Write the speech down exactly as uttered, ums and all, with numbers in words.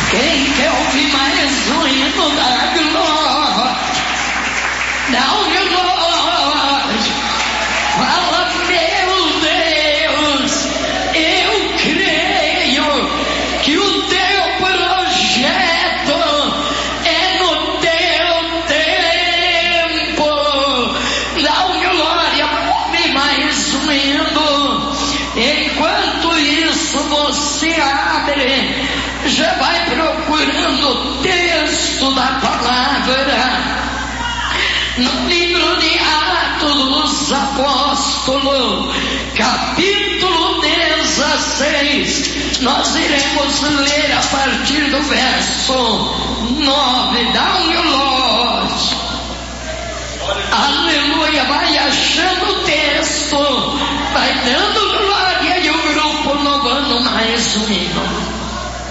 Quem quer ouvir mais um hino da glória? Dá um glória. Fala, meu Deus, eu creio que o teu projeto é no teu tempo. Dá um glória, ouve mais um hino. Enquanto isso você abre, já vai procurando o texto da palavra. No livro de Atos dos Apóstolos, capítulo dezesseis, nós iremos ler a partir do verso nove. Dá um glória. Aleluia. Vai achando o texto, vai dando glória e o grupo louvando mais um hino.